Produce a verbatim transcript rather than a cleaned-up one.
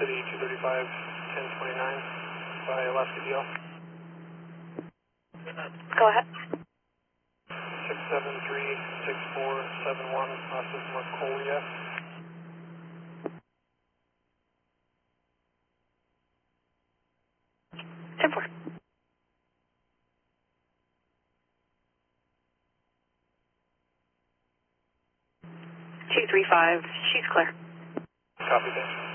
City two thirty-five, ten twenty-nine by Alaska D L. Go ahead. six seven three six four seven one, Alaska Marcolia. ten four. two three five, she's clear. Copy that.